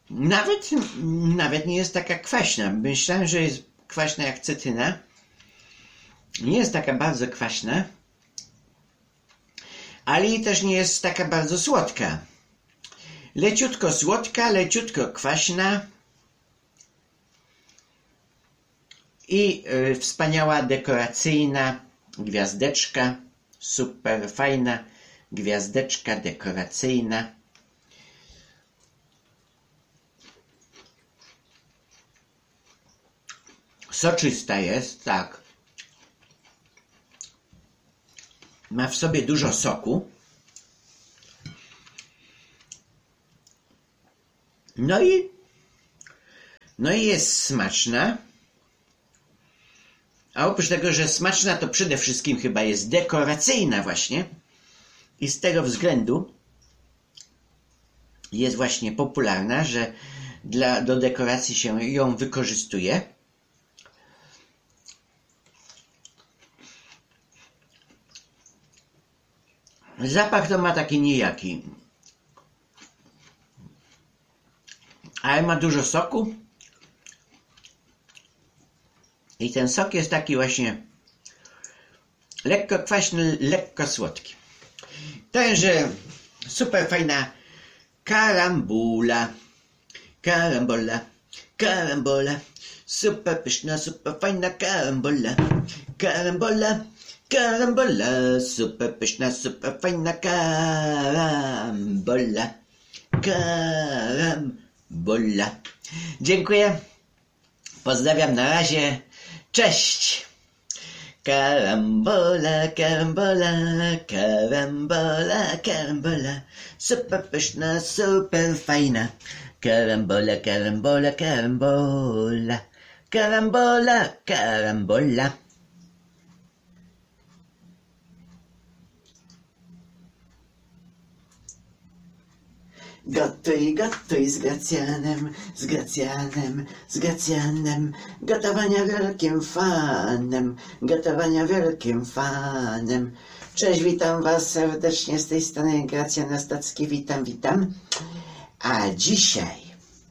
Nawet nie jest taka kwaśna. Myślałem, że jest kwaśna jak cytryna. Nie jest taka bardzo kwaśna, ale i też nie jest taka bardzo słodka. Leciutko słodka, leciutko kwaśna i wspaniała, dekoracyjna gwiazdeczka, super fajna gwiazdeczka dekoracyjna. Soczysta jest, tak. Ma w sobie dużo soku. No i jest smaczna. A oprócz tego, że smaczna, to przede wszystkim chyba jest dekoracyjna właśnie. I z tego względu jest właśnie popularna, że do dekoracji się ją wykorzystuje. Zapach to ma taki nijaki, ale ma dużo soku i ten sok jest taki właśnie lekko kwaśny, lekko słodki. Także super fajna karambula, super pyszna, super fajna karambola, super pyszna, super fajna karambola. Dziękuję. Pozdrawiam, na razie. Cześć. Karambola. Super pyszna, super fajna. Karambola. Gotuj z Gracjanem, gotowania wielkim fanem. Cześć, witam was serdecznie, z tej strony Gracjan Ostacki, witam. A dzisiaj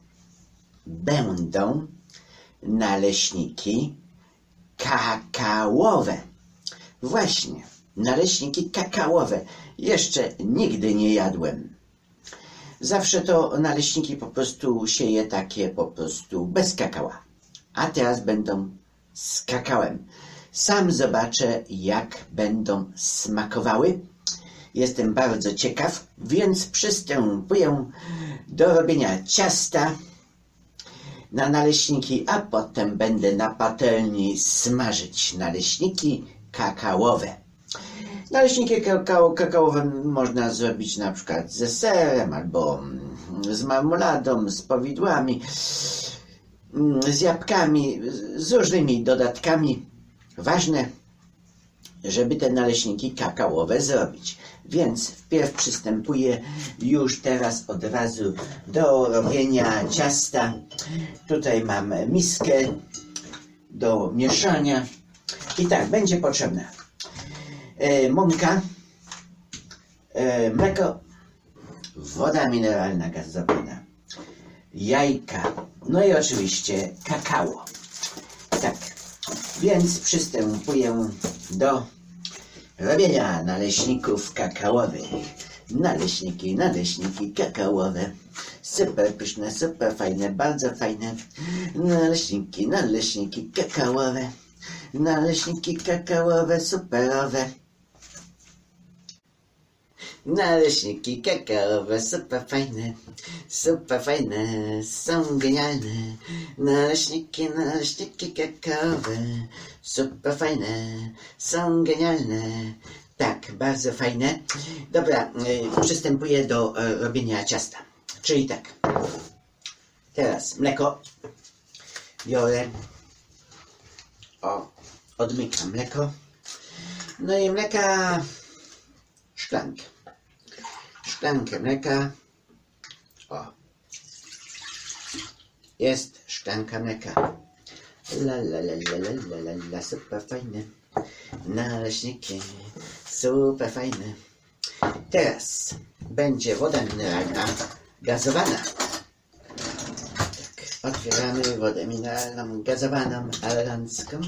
będą naleśniki kakaowe. Właśnie, naleśniki kakaowe. Jeszcze nigdy nie jadłem. Zawsze to naleśniki po prostu sieję takie po prostu bez kakała. A teraz będą z kakałem. Sam zobaczę, jak będą smakowały. Jestem bardzo ciekaw, więc przystępuję do robienia ciasta na naleśniki, a potem będę na patelni smażyć naleśniki kakaowe. Naleśniki kakaowe można zrobić na przykład ze serem, albo z marmoladą, z powidłami, z jabłkami, z różnymi dodatkami. Ważne, żeby te naleśniki kakaowe zrobić. Więc wpierw przystępuję już teraz od razu do robienia ciasta. Tutaj mam miskę do mieszania. I tak, będzie potrzebna mąka, mleko, woda mineralna gazowana, jajka, no i oczywiście kakao. Tak, więc przystępuję do robienia naleśników kakaowych. Naleśniki kakaowe. Super pyszne, super fajne, bardzo fajne. Naleśniki kakaowe. Naleśniki kakaowe, superowe. Naleśniki kakaowe, super fajne, są genialne. Naleśniki kakaowe, super fajne, są genialne. Tak, bardzo fajne. Dobra, przystępuję do robienia ciasta. Czyli tak, teraz mleko biorę, odmykam mleko, no i mleka szklankę mleka, jest szklanka mleka, super fajne, naleśniki, super fajne. Teraz będzie woda mineralna gazowana, Otwieramy wodę mineralną, gazowaną, elegancką.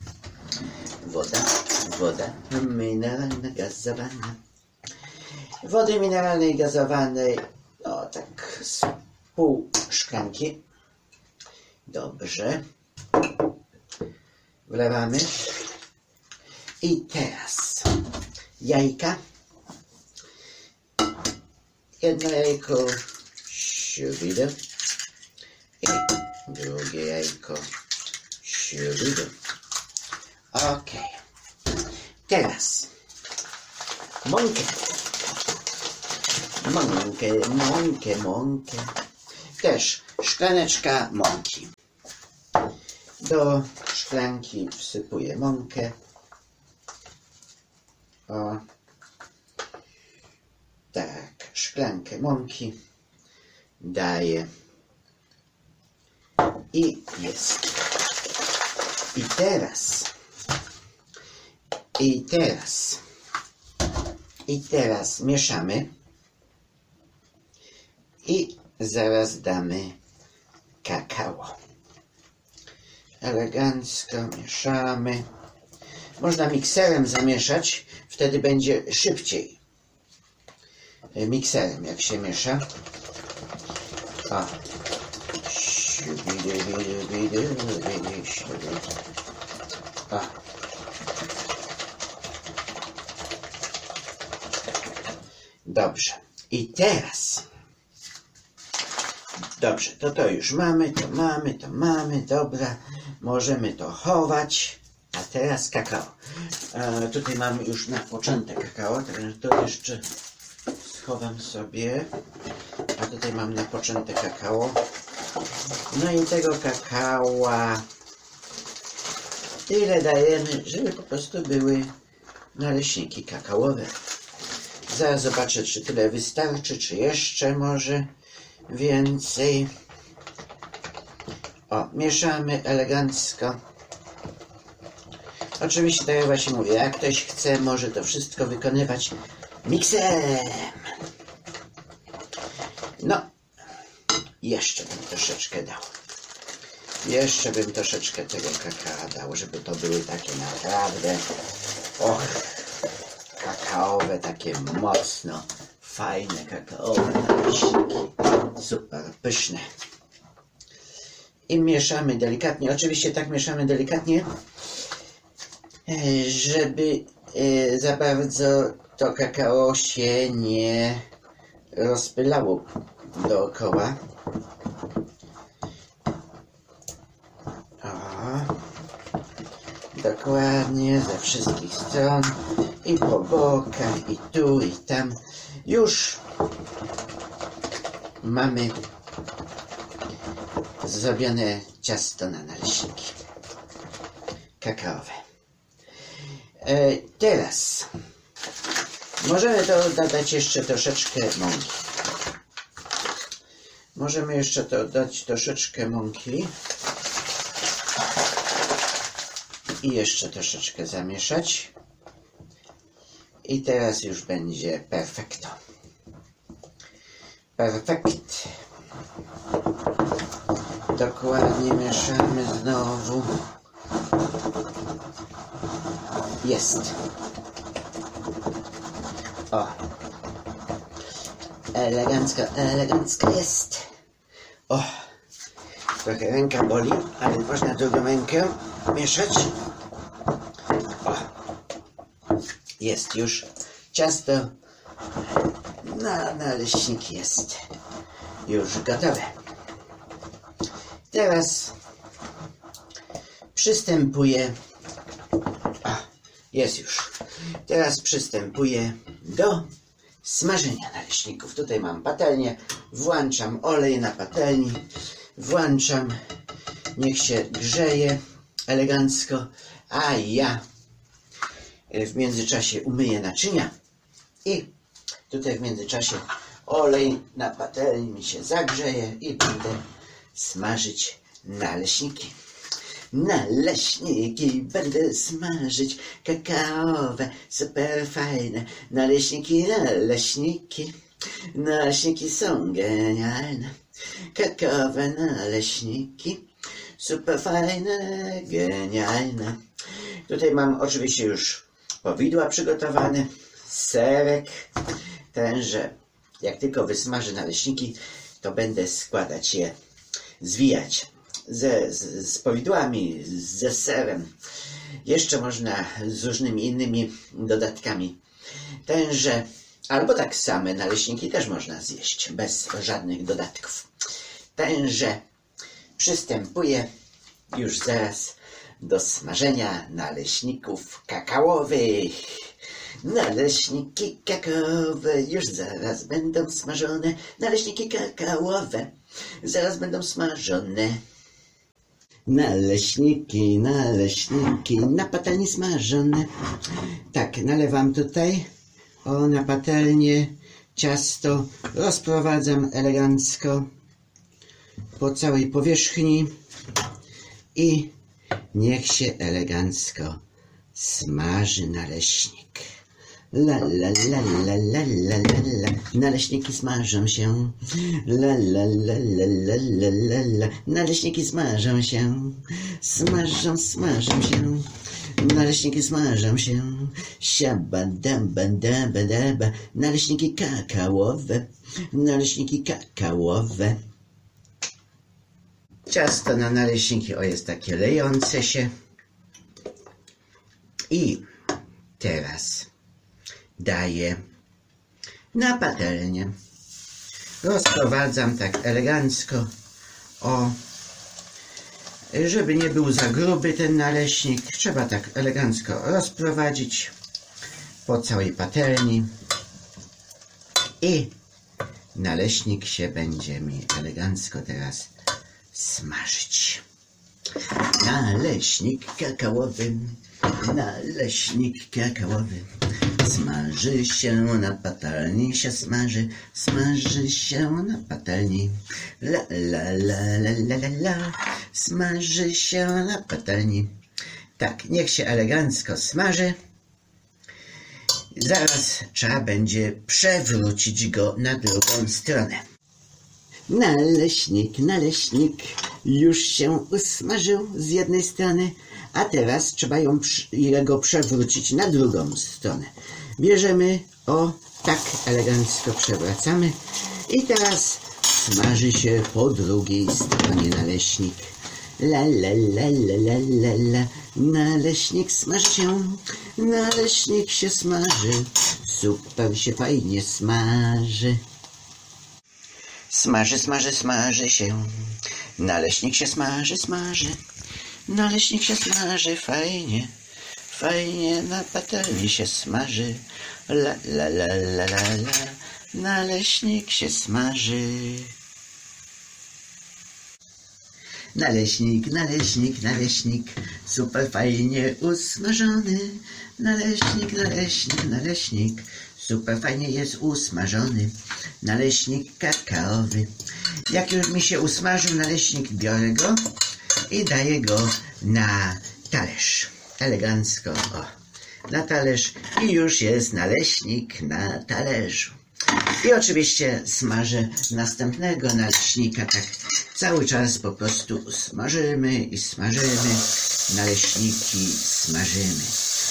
Woda mineralna, gazowana. Wody mineralnej, gazowanej, no tak z pół szklanki. Dobrze. Wlewamy. I teraz jajka. Jedno jajko, siubido. I drugie jajko, siubido. Ok. Teraz mąkę. Też szklaneczka mąki. Do szklanki wsypuję mąkę. O. Tak, szklankę mąki daję. I jest. I teraz mieszamy. I zaraz damy kakao. Elegancko mieszamy. Można mikserem zamieszać, wtedy będzie szybciej. Mikserem jak się miesza. O. O. Dobrze. I teraz. Dobrze, to już mamy, dobra. Możemy to chować. A teraz kakao. Tutaj mamy już na początek kakao, to jeszcze schowam sobie. A tutaj mam na początek kakao. No i tego kakała tyle dajemy, żeby po prostu były naleśniki kakaowe. Zaraz zobaczę, czy tyle wystarczy, czy jeszcze może więcej. O, mieszamy elegancko. Oczywiście, tak jak właśnie mówię, jak ktoś chce, może to wszystko wykonywać mikserem. No, jeszcze bym troszeczkę dał. Jeszcze bym troszeczkę tego kakao dał, żeby to były takie naprawdę, kakaowe, takie mocno fajne kakaowe naleśniki. Super, pyszne. I mieszamy delikatnie. Oczywiście tak mieszamy delikatnie, żeby za bardzo to kakao się nie rozpylało dookoła. Dokładnie ze wszystkich stron i po bokach, i tu, i tam. Już mamy zrobione ciasto na naleśniki kakaowe. Teraz możemy dodać jeszcze troszeczkę mąki. Możemy jeszcze dodać troszeczkę mąki i jeszcze troszeczkę zamieszać. I teraz już będzie perfekto. Perfekt. Dokładnie mieszamy znowu. Jest. O. Elegancka jest. O. Trochę ręka boli, ale można drugą rękę mieszać. O. Jest już. Ciasto na naleśniki jest już gotowe. Teraz przystępuję. Jest już. Teraz przystępuję do smażenia naleśników. Tutaj mam patelnię. Włączam olej na patelni. Włączam. Niech się grzeje elegancko. A ja w międzyczasie umyję naczynia. I tutaj w międzyczasie olej na patelni mi się zagrzeje i będę smażyć naleśniki. Naleśniki będę smażyć, kakaowe, super fajne. Naleśniki, naleśniki. Naleśniki są genialne. Kakaowe naleśniki. Super fajne, genialne. Tutaj mam oczywiście już powidła przygotowane. Serek. Tenże jak tylko wysmażę naleśniki, to będę składać je, zwijać z powidłami, ze serem. Jeszcze można z różnymi innymi dodatkami. Tenże, albo tak same naleśniki też można zjeść, bez żadnych dodatków. Tenże przystępuję już zaraz do smażenia naleśników kakaowych. Naleśniki kakaowe już zaraz będą smażone. Naleśniki kakaowe zaraz będą smażone. Naleśniki na patelni smażone. Tak, nalewam tutaj na patelnię ciasto. Rozprowadzam elegancko po całej powierzchni i niech się elegancko smaży naleśnik. La la la la la la la. Naleśniki smażą się. La la la la la la la la. Naleśniki smażą się. Smażą się. Naleśniki smażą się. Siabadabadabadaba. Naleśniki kakaowe. Naleśniki kakaowe. Ciasto na naleśniki jest takie lejące się. I teraz daję na patelnię. Rozprowadzam tak elegancko, żeby nie był za gruby ten naleśnik. Trzeba tak elegancko rozprowadzić po całej patelni i naleśnik się będzie mi elegancko teraz smażyć. Naleśnik kakaowy. Naleśnik kakaowy smaży się na patelni, się smaży się na patelni. La la la la la la la, smaży się na patelni. Tak, niech się elegancko smaży. Zaraz trzeba będzie przewrócić go na drugą stronę. Naleśnik już się usmażył z jednej strony, a teraz trzeba go przewrócić na drugą stronę. Bierzemy, tak elegancko przewracamy i teraz smaży się po drugiej stronie naleśnik. La la la la la la la. Naleśnik smaży się. Naleśnik się smaży. Super się fajnie smaży. Smaży się. Naleśnik się smaży. Naleśnik się smaży fajnie. Fajnie na patelni się smaży. La la la la la la. Naleśnik się smaży. Naleśnik, super fajnie usmażony. Naleśnik, super fajnie jest usmażony. Naleśnik kakaowy. Jak już mi się usmażył naleśnik, biorę go i daję go na talerz. Elegancko, na talerz i już jest naleśnik na talerzu. I oczywiście smażę następnego naleśnika, tak cały czas po prostu smażymy i smażymy. Naleśniki smażymy.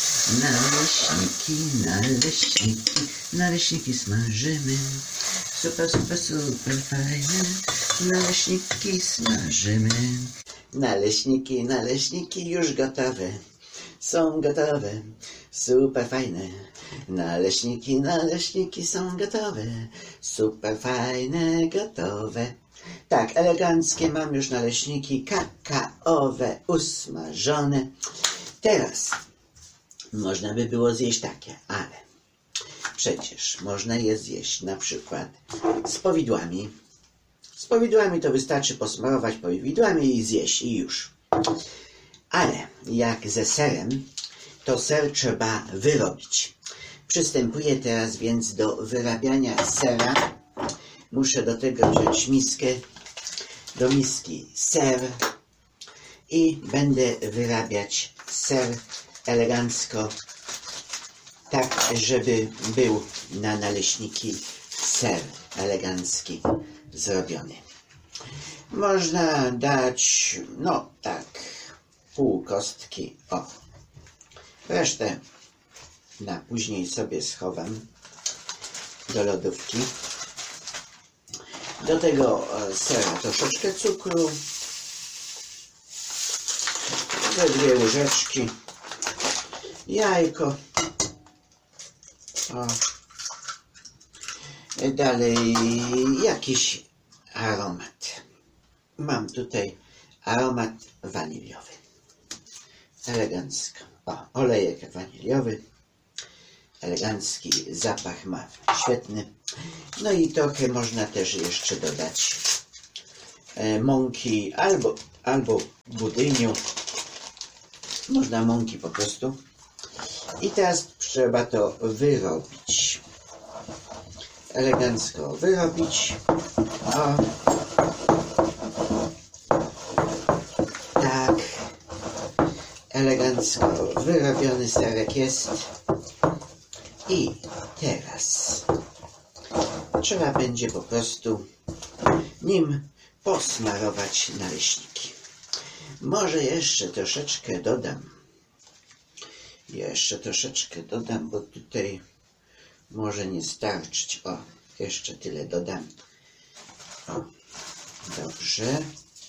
Naleśniki smażymy. Super fajne. Naleśniki smażymy. Naleśniki już gotowe. Są gotowe. Super fajne. Naleśniki są gotowe. Super fajne, gotowe. Tak, eleganckie mam już naleśniki kakaowe, usmażone. Teraz można by było zjeść takie, ale przecież można je zjeść na przykład z powidłami. Z powidłami to wystarczy posmarować powidłami i zjeść i już. Ale jak ze serem, to ser trzeba wyrobić. Przystępuję teraz więc do wyrabiania sera. Muszę do tego wziąć miskę. Do miski ser i będę wyrabiać ser elegancko, tak żeby był na naleśniki ser elegancki zrobiony. Można dać, no tak, pół kostki, o. Resztę na później sobie schowam do lodówki. Do tego sera troszeczkę cukru, ze 2 łyżeczki, jajko, o. Dalej jakiś aromat. Mam tutaj aromat waniliowy. Elegancko. O, olejek waniliowy. Elegancki zapach ma, świetny. No i trochę można też jeszcze dodać mąki albo budyniu. Można mąki po prostu. I teraz trzeba to wyrobić. Elegancko wyrobić. O. Tak. Elegancko wyrobiony serek jest. I teraz trzeba będzie po prostu nim posmarować naleśniki. Może jeszcze troszeczkę dodam. Bo tutaj może nie starczyć. O, jeszcze tyle dodam. O, dobrze.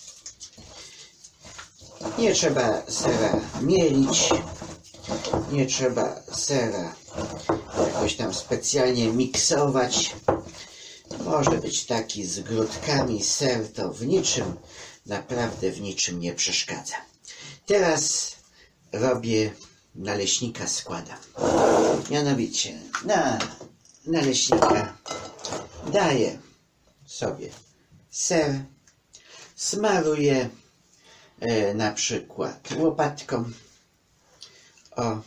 Nie trzeba sera mielić. Nie trzeba sera jakoś tam specjalnie miksować. Może być taki z grudkami. Ser to w niczym, naprawdę w niczym nie przeszkadza. Teraz robię naleśnika, składam. Mianowicie na naleśnika daję sobie ser, smaruję na przykład łopatką. O.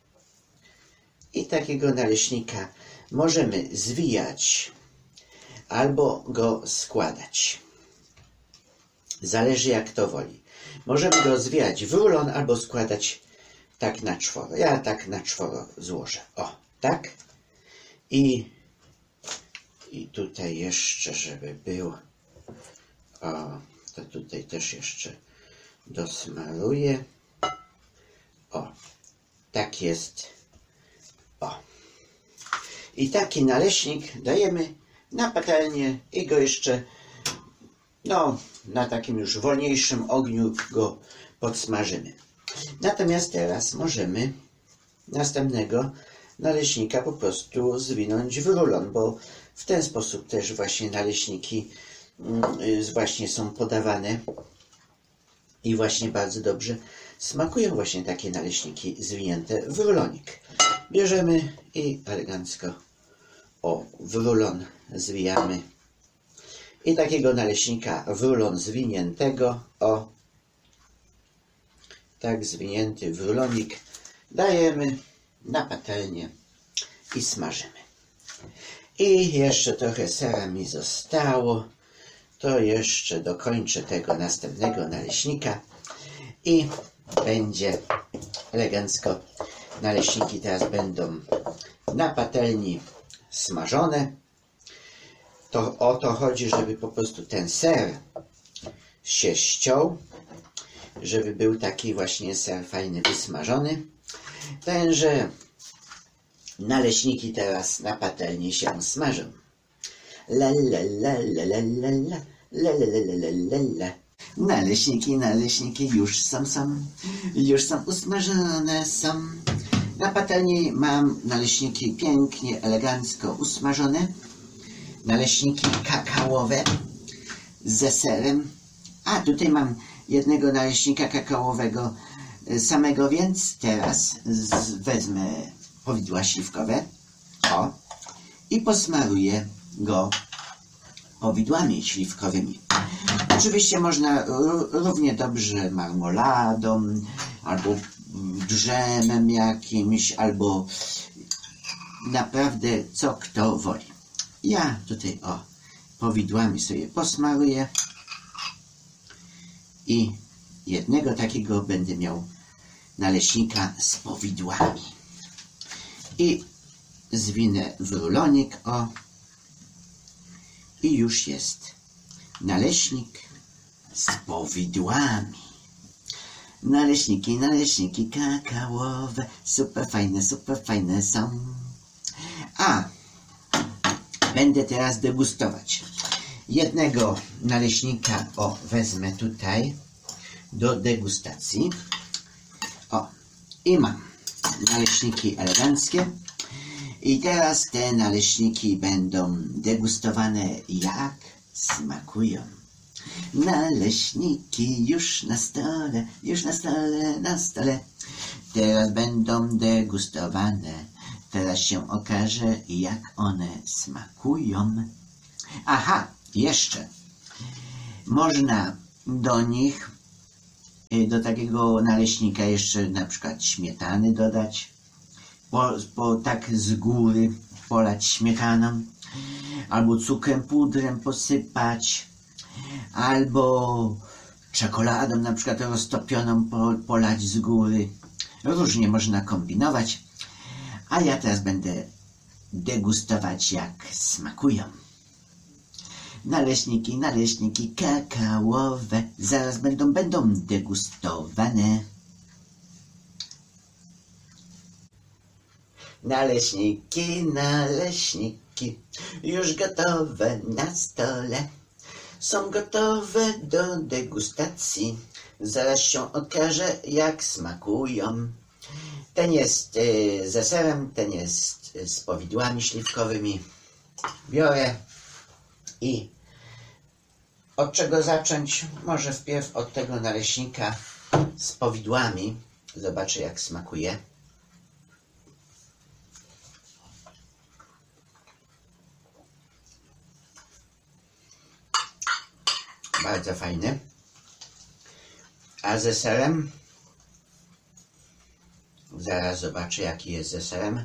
I takiego naleśnika możemy zwijać albo go składać. Zależy jak to woli. Możemy go zwijać w rulon albo składać tak na czworo. Ja tak na czworo złożę. O, tak. I tutaj jeszcze, żeby był, o, to tutaj też jeszcze dosmaruję. O, tak jest. O. I taki naleśnik dajemy na patelnię i go jeszcze, no, na takim już wolniejszym ogniu go podsmażymy. Natomiast teraz możemy następnego naleśnika po prostu zwinąć w rulon, bo w ten sposób też właśnie naleśniki właśnie są podawane i właśnie bardzo dobrze smakują właśnie takie naleśniki zwinięte w rulonik. Bierzemy i elegancko w rulon zwijamy. I takiego naleśnika w rulon zwiniętego, tak zwinięty w rulonik, dajemy na patelnię i smażymy. I jeszcze trochę sera mi zostało, to jeszcze dokończę tego następnego naleśnika i będzie elegancko. Naleśniki teraz będą na patelni smażone. To o to chodzi, żeby po prostu ten ser się ściął, żeby był taki właśnie ser fajny, wysmażony. Tenże naleśniki teraz na patelni się smażą. La la la la la la la la la la la. Naleśniki już są usmażone, są. Na patelni mam naleśniki pięknie, elegancko usmażone. Naleśniki kakaowe ze serem. A tutaj mam jednego naleśnika kakaowego samego, więc teraz wezmę powidła śliwkowe i posmaruję go powidłami śliwkowymi. Oczywiście można równie dobrze marmoladą, albo drzemem jakimś, albo naprawdę co kto woli. Ja tutaj powidłami sobie posmaruję i jednego takiego będę miał naleśnika z powidłami. I zwinę w rulonik, I już jest naleśnik z powidłami. Naleśniki kakaowe, super fajne są. A będę teraz degustować. Jednego naleśnika, wezmę tutaj do degustacji. I mam naleśniki eleganckie. I teraz te naleśniki będą degustowane, jak smakują. Naleśniki już na stole. Teraz będą degustowane. Teraz się okaże, jak one smakują. Aha, jeszcze. Można do nich, do takiego naleśnika jeszcze na przykład śmietany dodać. Tak z góry polać śmietaną. Albo cukrem, pudrem posypać. Albo czekoladą na przykład roztopioną polać z góry. Różnie można kombinować. A ja teraz będę degustować, jak smakują. Naleśniki kakaowe zaraz będą degustowane. Naleśniki już gotowe na stole. Są gotowe do degustacji. Zaraz się okaże, jak smakują. Ten jest ze serem, ten jest z powidłami śliwkowymi. Biorę i od czego zacząć? Może wpierw od tego naleśnika z powidłami. Zobaczę, jak smakuje. Bardzo fajny. A ze serem? Zaraz zobaczę, jaki jest ze serem.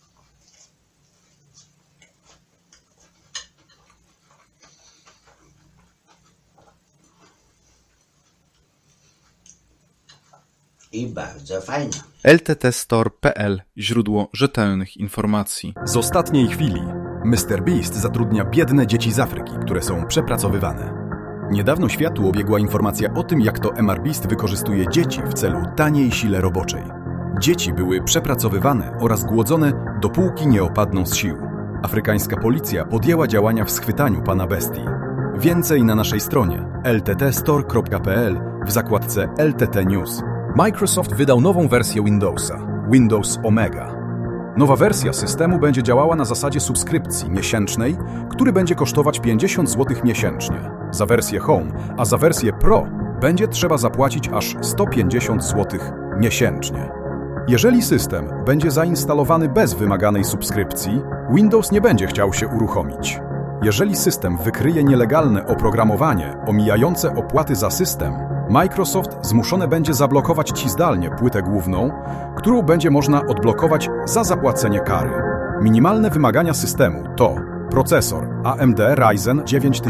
I bardzo fajny. LTTstore.pl, źródło rzetelnych informacji. Z ostatniej chwili MrBeast zatrudnia biedne dzieci z Afryki, które są przepracowywane. Niedawno światu obiegła informacja o tym, jak to MrBeast wykorzystuje dzieci w celu taniej sile roboczej. Dzieci były przepracowywane oraz głodzone, dopóki nie opadną z sił. Afrykańska policja podjęła działania w schwytaniu pana bestii. Więcej na naszej stronie lttstore.pl w zakładce LTT News. Microsoft wydał nową wersję Windowsa, Windows Omega. Nowa wersja systemu będzie działała na zasadzie subskrypcji miesięcznej, który będzie kosztować 50 zł miesięcznie za wersję Home, a za wersję Pro będzie trzeba zapłacić aż 150 zł miesięcznie. Jeżeli system będzie zainstalowany bez wymaganej subskrypcji, Windows nie będzie chciał się uruchomić. Jeżeli system wykryje nielegalne oprogramowanie omijające opłaty za system, Microsoft zmuszone będzie zablokować Ci zdalnie płytę główną, którą będzie można odblokować za zapłacenie kary. Minimalne wymagania systemu to procesor AMD Ryzen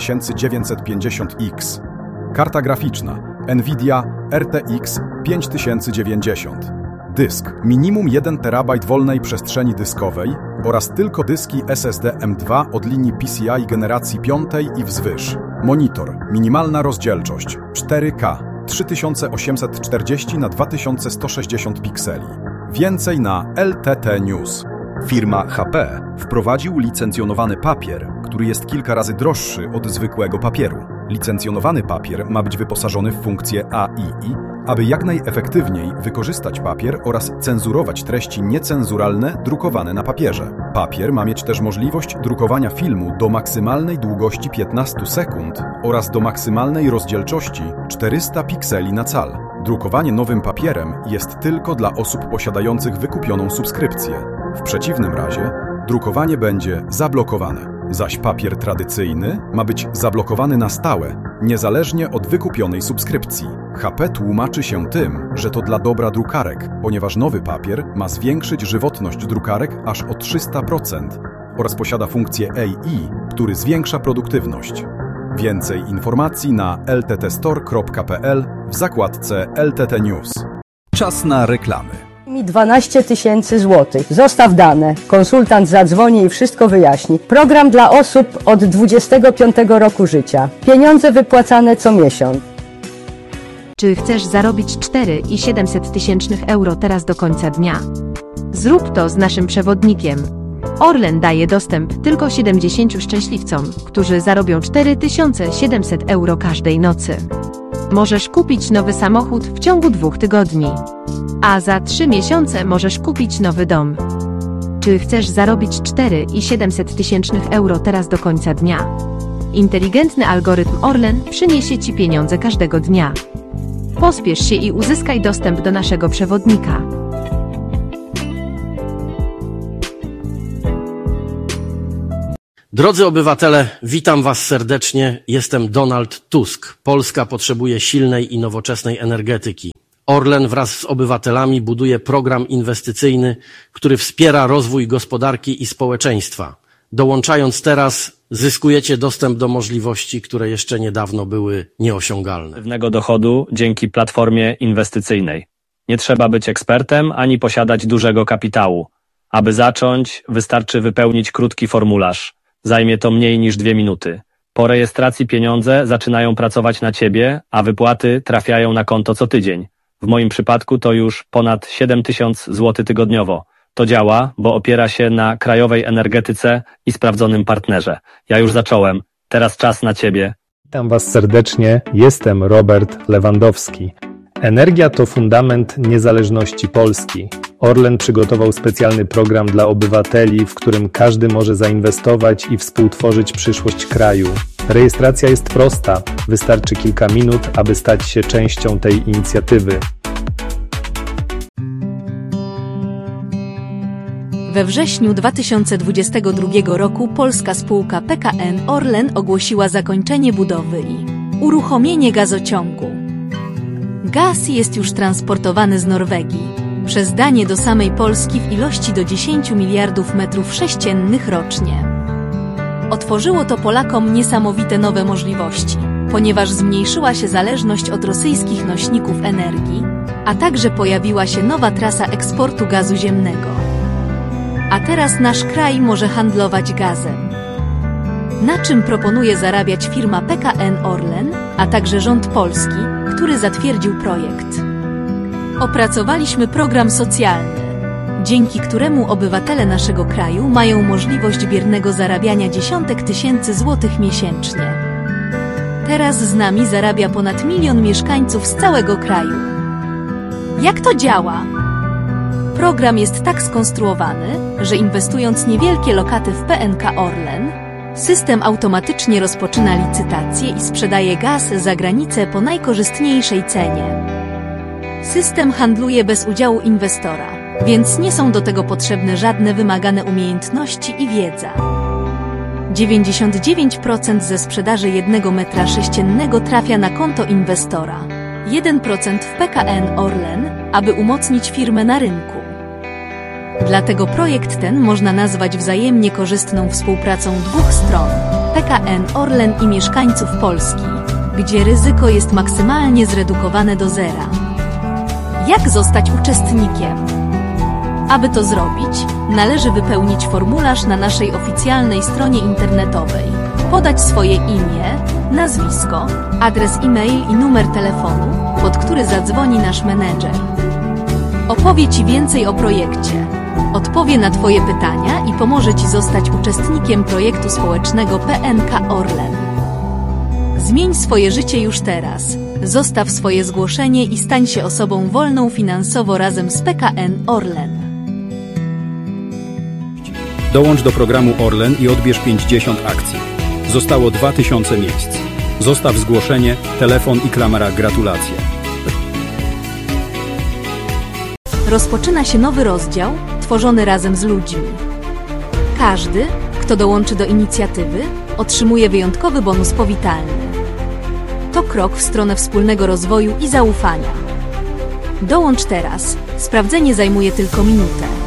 9950X, karta graficzna NVIDIA RTX 5090, dysk minimum 1 TB wolnej przestrzeni dyskowej oraz tylko dyski SSD M2 od linii PCI generacji 5 i wzwyż. Monitor, minimalna rozdzielczość 4K 3840 na 2160 pikseli. Więcej na LTT News. Firma HP wprowadził licencjonowany papier, który jest kilka razy droższy od zwykłego papieru. Licencjonowany papier ma być wyposażony w funkcję AII, aby jak najefektywniej wykorzystać papier oraz cenzurować treści niecenzuralne drukowane na papierze. Papier ma mieć też możliwość drukowania filmu do maksymalnej długości 15 sekund oraz do maksymalnej rozdzielczości 400 pikseli na cal. Drukowanie nowym papierem jest tylko dla osób posiadających wykupioną subskrypcję. W przeciwnym razie drukowanie będzie zablokowane, zaś papier tradycyjny ma być zablokowany na stałe, niezależnie od wykupionej subskrypcji. HP tłumaczy się tym, że to dla dobra drukarek, ponieważ nowy papier ma zwiększyć żywotność drukarek aż o 300% oraz posiada funkcję AI, który zwiększa produktywność. Więcej informacji na lttstore.pl w zakładce LTT News. Czas na reklamy. mi 12 000 złotych. Zostaw dane. Konsultant zadzwoni i wszystko wyjaśni. Program dla osób od 25 roku życia. Pieniądze wypłacane co miesiąc. Czy chcesz zarobić 4,7 tysięcznych euro teraz do końca dnia? Zrób to z naszym przewodnikiem. Orlen daje dostęp tylko 70 szczęśliwcom, którzy zarobią 4700 euro każdej nocy. Możesz kupić nowy samochód w ciągu 2 tygodni. A za 3 miesiące możesz kupić nowy dom. Czy chcesz zarobić 4,7 tysięcznych euro teraz do końca dnia? Inteligentny algorytm Orlen przyniesie Ci pieniądze każdego dnia. Pospiesz się i uzyskaj dostęp do naszego przewodnika. Drodzy obywatele, witam Was serdecznie. Jestem Donald Tusk. Polska potrzebuje silnej i nowoczesnej energetyki. Orlen wraz z obywatelami buduje program inwestycyjny, który wspiera rozwój gospodarki i społeczeństwa. Dołączając teraz, zyskujecie dostęp do możliwości, które jeszcze niedawno były nieosiągalne. Pewnego dochodu dzięki platformie inwestycyjnej. Nie trzeba być ekspertem ani posiadać dużego kapitału. Aby zacząć, wystarczy wypełnić krótki formularz. Zajmie to mniej niż 2 minuty. Po rejestracji pieniądze zaczynają pracować na Ciebie, a wypłaty trafiają na konto co tydzień. W moim przypadku to już ponad 7000 zł tygodniowo. To działa, bo opiera się na krajowej energetyce i sprawdzonym partnerze. Ja już zacząłem. Teraz czas na Ciebie. Witam Was serdecznie. Jestem Robert Lewandowski. Energia to fundament niezależności Polski. Orlen przygotował specjalny program dla obywateli, w którym każdy może zainwestować i współtworzyć przyszłość kraju. Rejestracja jest prosta. Wystarczy kilka minut, aby stać się częścią tej inicjatywy. We wrześniu 2022 roku polska spółka PKN Orlen ogłosiła zakończenie budowy i uruchomienie gazociągu. Gaz jest już transportowany z Norwegii przez Danię do samej Polski w ilości do 10 miliardów metrów sześciennych rocznie. Otworzyło to Polakom niesamowite nowe możliwości, ponieważ zmniejszyła się zależność od rosyjskich nośników energii, a także pojawiła się nowa trasa eksportu gazu ziemnego. A teraz nasz kraj może handlować gazem. Na czym proponuje zarabiać firma PKN Orlen, a także rząd polski, który zatwierdził projekt? Opracowaliśmy program socjalny, dzięki któremu obywatele naszego kraju mają możliwość biernego zarabiania dziesiątek tysięcy złotych miesięcznie. Teraz z nami zarabia ponad 1 milion mieszkańców z całego kraju. Jak to działa? Program jest tak skonstruowany, że inwestując niewielkie lokaty w PKN Orlen, system automatycznie rozpoczyna licytację i sprzedaje gaz za granicę po najkorzystniejszej cenie. System handluje bez udziału inwestora, więc nie są do tego potrzebne żadne wymagane umiejętności i wiedza. 99% ze sprzedaży 1 metra sześciennego trafia na konto inwestora, 1% w PKN Orlen, aby umocnić firmę na rynku. Dlatego projekt ten można nazwać wzajemnie korzystną współpracą 2 stron, PKN Orlen i mieszkańców Polski, gdzie ryzyko jest maksymalnie zredukowane do zera. Jak zostać uczestnikiem? Aby to zrobić, należy wypełnić formularz na naszej oficjalnej stronie internetowej, podać swoje imię, nazwisko, adres e-mail i numer telefonu, pod który zadzwoni nasz menedżer. Opowie Ci więcej o projekcie, odpowie na Twoje pytania i pomoże Ci zostać uczestnikiem projektu społecznego PKN Orlen. Zmień swoje życie już teraz. Zostaw swoje zgłoszenie i stań się osobą wolną finansowo razem z PKN Orlen. Dołącz do programu Orlen i odbierz 50 akcji. Zostało 2000 miejsc. Zostaw zgłoszenie, telefon i klamra gratulacje. Rozpoczyna się nowy rozdział, tworzony razem z ludźmi. Każdy, kto dołączy do inicjatywy, otrzymuje wyjątkowy bonus powitalny. To krok w stronę wspólnego rozwoju i zaufania. Dołącz teraz. Sprawdzenie zajmuje tylko minutę.